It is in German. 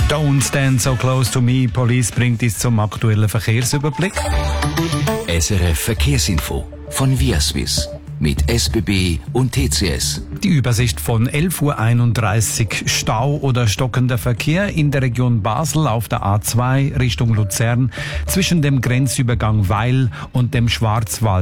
Don't stand so close to me. Police bringt uns zum aktuellen Verkehrsüberblick. SRF Verkehrsinfo von Viaswiss mit SBB und TCS. Die Übersicht von 11:31 Uhr. Stau oder stockender Verkehr in der Region Basel auf der A2 Richtung Luzern zwischen dem Grenzübergang Weil und dem Schwarzwald.